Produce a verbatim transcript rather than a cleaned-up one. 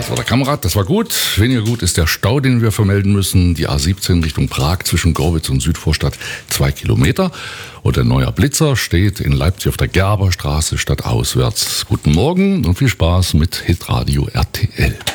Das war der Kamerad, das war gut. Weniger gut ist der Stau, den wir vermelden müssen. Die A siebzehn Richtung Prag zwischen Gorwitz und Südvorstadt zwei Kilometer. Und der neue Blitzer steht in Leipzig auf der Gerberstraße stadtauswärts. Guten Morgen und viel Spaß mit Hitradio R T L.